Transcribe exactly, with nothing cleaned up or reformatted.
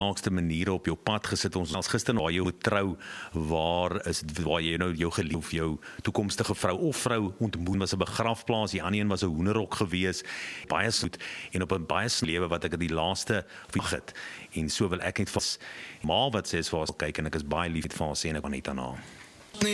snaakste maniere op jou pad gesit. Ons as gister waar jy trou, waar is waar jy nou jou geliefde of jou toekomstige vrou of vrou ontmoet, was 'n begrafplaas, die ander een was 'n hoenderhok gewees, baie soet en op 'n baie lewe wat ek die laaste het. En so wil ek net vas, maar wat sê is vir haar kyk en ek is baie lief vir haar sê en ek kan net aan haar.